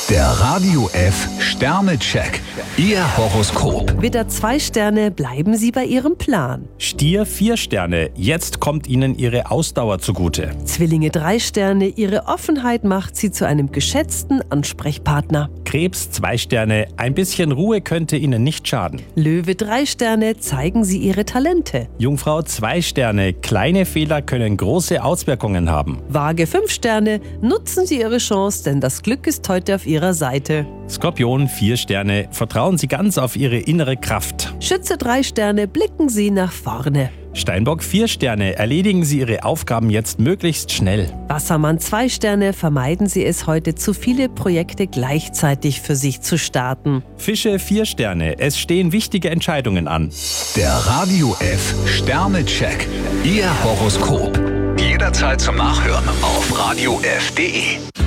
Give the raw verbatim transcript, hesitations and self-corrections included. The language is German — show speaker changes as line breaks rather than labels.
Der Radio F Sternecheck. Ihr Horoskop.
Widder zwei Sterne, bleiben Sie bei Ihrem Plan.
Stier vier Sterne, jetzt kommt Ihnen Ihre Ausdauer zugute.
Zwillinge drei Sterne, Ihre Offenheit macht Sie zu einem geschätzten Ansprechpartner.
Krebs zwei Sterne, ein bisschen Ruhe könnte Ihnen nicht schaden.
Löwe drei Sterne, zeigen Sie Ihre Talente.
Jungfrau zwei Sterne, kleine Fehler können große Auswirkungen haben.
Waage fünf Sterne, nutzen Sie Ihre Chance, denn das Glück ist heute auf Ihrer Seite.
Skorpion vier Sterne, vertrauen Sie ganz auf Ihre innere Kraft.
Schütze drei Sterne, blicken Sie nach vorne.
Steinbock vier Sterne, erledigen Sie Ihre Aufgaben jetzt möglichst schnell.
Wassermann zwei Sterne, vermeiden Sie es heute, zu viele Projekte gleichzeitig für sich zu starten.
Fische vier Sterne, es stehen wichtige Entscheidungen an.
Der Radio F Sternecheck. Ihr Horoskop. Jederzeit zum Nachhören auf radio f punkt de.